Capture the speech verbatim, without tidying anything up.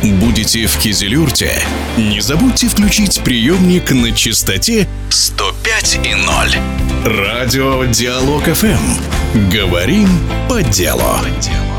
Будете в Кизилюрте? Не забудьте включить приемник на частоте сто пять и ноль. Радио Диалог эф эм. Говорим по делу.